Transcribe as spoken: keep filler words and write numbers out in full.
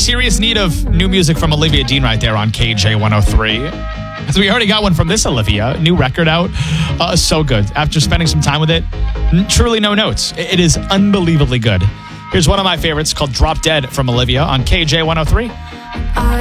serious need of new music from Olivia Dean right there on K J one oh three. So we already got one from this Olivia. New record out. Uh, so good. After spending some time with it, n- truly no notes. It is unbelievably good. Here's one of my favorites called Drop Dead from Olivia on K J one oh three. I